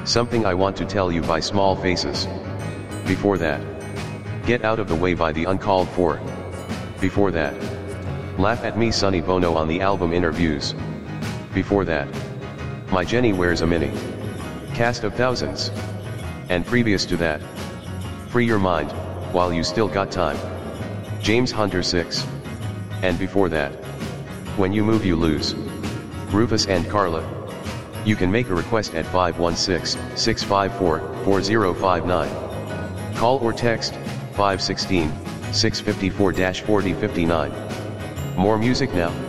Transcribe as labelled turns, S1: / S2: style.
S1: Something I Want to Tell You by Small Faces. Before that, Get Out of the Way by The Uncalled For. Before that, Laugh at Me Sonny Bono on the album Interviews. Before that, My Jenny Wears a Mini. Cast of Thousands. And previous to that, Free Your Mind, While You Still Got Time. James Hunter 6. And before that, When You Move You Lose. Rufus and Carla. You can make a request at 516-654-4059. Call or text 516-654-4059. More music now.